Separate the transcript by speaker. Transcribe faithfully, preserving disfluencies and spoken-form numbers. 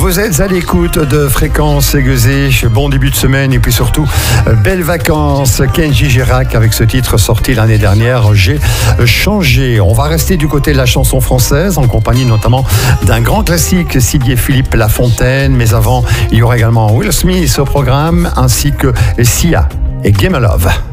Speaker 1: Vous êtes à l'écoute de Fréquence Aiguisée. Bon début de semaine et puis surtout, belles vacances. Kenji Girac avec ce titre sorti l'année dernière, J'ai changé. On va rester du côté de la chanson française en compagnie notamment d'un grand classique signé Philippe Lafontaine. Mais avant, il y aura également Will Smith au programme ainsi que Sia et Game of Love.